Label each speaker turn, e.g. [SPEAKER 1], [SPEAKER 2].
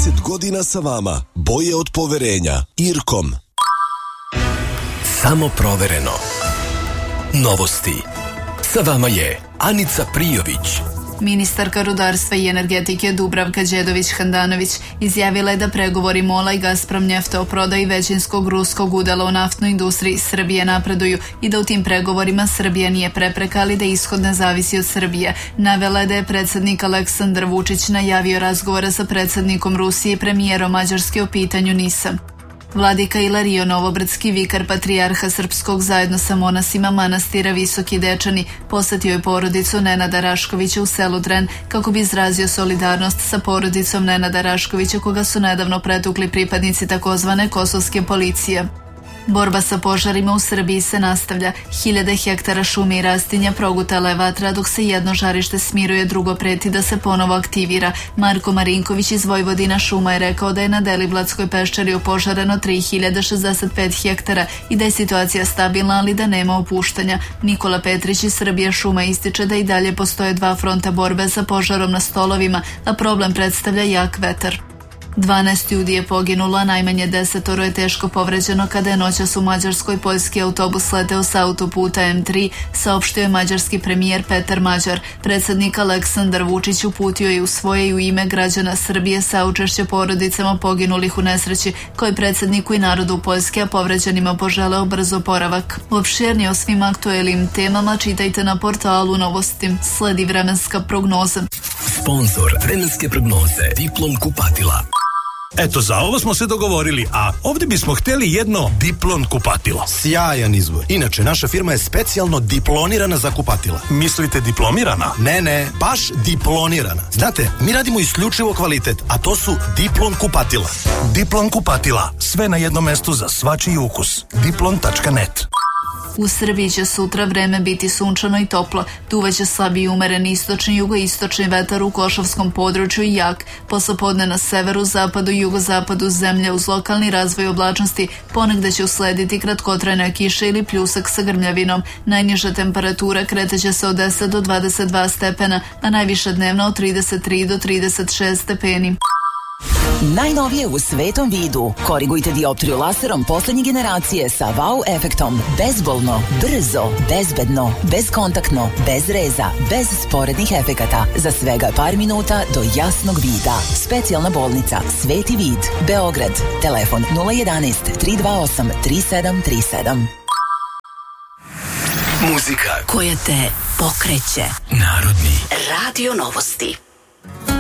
[SPEAKER 1] 20 godina sa vama. Boje od poverenja. Irkom.
[SPEAKER 2] Samo provereno. Novosti. Sa vama je Anica Prijović.
[SPEAKER 3] Ministarka rudarstva i energetike Dubravka Đedović-Handanović izjavila je da pregovori MOL-a i Gazprom Njefta o prodaji većinskog ruskog udela u naftnoj industriji Srbije napreduju i da u tim pregovorima Srbija nije prepreka, ali da ishod ne zavisi od Srbije. Navela je da je predsjednik Aleksandar Vučić najavio razgovore sa predsjednikom Rusije i premijerom Mađarske o pitanju NIS-a. Vladika Ilarijo Novobrdski, vikar patrijarha srpskog zajedno sa monasima manastira Visoki Dečani, posetio je porodicu Nenada Raškovića u selu Dren kako bi izrazio solidarnost sa porodicom Nenada Raškovića koga su nedavno pretukli pripadnici takozvane kosovske policije. Borba sa požarima u Srbiji se nastavlja. Hiljade hektara šume i rastinja progutala je vatra, dok se jedno žarište smiruje, drugo preti da se ponovo aktivira. Marko Marinković iz Vojvodina šuma je rekao da je na Deliblatskoj peščari opožareno 3065 hektara i da je situacija stabilna, ali da nema opuštanja. Nikola Petrić iz Srbije šuma ističe da i dalje postoje dva fronta borbe sa požarom na stolovima, a problem predstavlja jak vetar. 12 ljudi je poginulo, a najmanje 10 je teško povređeno kada je noćas u Mađarskoj poljski autobus leteo sa autoputa M3, saopštio je mađarski premijer Petar Mađar. Predsjednik Aleksandar Vučić uputio je u svoje i u ime građana Srbije saučešće porodicama poginulih u nesreći, koji predsjedniku i narodu Poljske, a povređenima poželeo brzo oporavak. Opširnije o svim aktuelnim temama čitajte na portalu Novosti. Sledi vremenska prognoza.
[SPEAKER 2] Sponzor vremenske prognoze Diplom kupatila.
[SPEAKER 4] Eto, za ovo smo se dogovorili, a ovdje bismo htjeli jedno Diplon kupatilo.
[SPEAKER 5] Sjajan izbor. Inače, naša firma je specijalno diplonirana za kupatila.
[SPEAKER 4] Mislite diplomirana?
[SPEAKER 5] Ne, baš diplonirana. Znate, mi radimo isključivo kvalitet, a to su Diplon kupatila.
[SPEAKER 4] Diplon kupatila. Sve na jednom mestu za svačiji ukus. Diplon.net.
[SPEAKER 3] U Srbiji će sutra vreme biti sunčano i toplo. Duvaće slabiji umereni istočni i jugoistočni vetar u Košavskom području i jak. Poslepodne na severu, zapadu i jugozapadu zemlje uz lokalni razvoj oblačnosti ponegde će uslediti kratkotrajna kiša ili pljusak sa grmljavinom. Najniža temperatura kreteće se od 10 do 22 stepena, a najviša dnevna od 33 do 36 stepeni.
[SPEAKER 6] Najnovije u svetom vidu. Korigujte dioptriju laserom poslednje generacije sa wow efektom. Bezbolno, brzo, bezbedno, bezkontaktno, bez reza, bez sporednih efekata. Za svega par minuta do jasnog vida. Specijalna bolnica Sveti vid, Beograd. Telefon 011 328 3737.
[SPEAKER 2] Muzika
[SPEAKER 6] koja te pokreće.
[SPEAKER 2] Narodni
[SPEAKER 6] Radio Novosti.